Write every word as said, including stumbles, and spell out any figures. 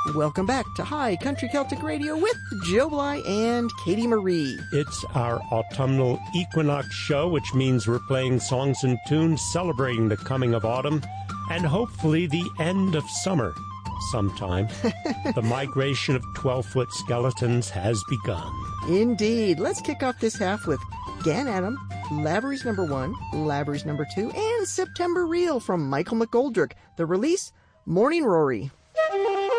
Welcome back to High Country Celtic Radio with Joe Bly and Katie Marie. It's our autumnal equinox show, which means we're playing songs and tunes celebrating the coming of autumn and hopefully the end of summer sometime. The migration of twelve-foot skeletons has begun. Indeed. Let's kick off this half with Gan Adam, Lavery's Number One, Lavery's Number Two, and September Reel from Michael McGoldrick. The release, Morning Rory.